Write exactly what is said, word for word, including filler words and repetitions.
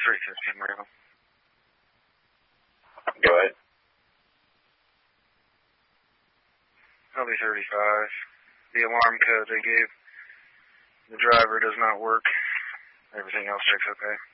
three fifteen Maryville. Go ahead. L B thirty-five. The alarm code they gave the driver does not work. Everything else checks okay.